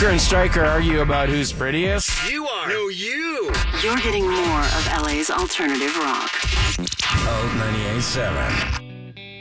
Booker and Stryker argue about who's prettiest. You are. No, you. You're getting more of LA's alternative rock. Oh, 98.7.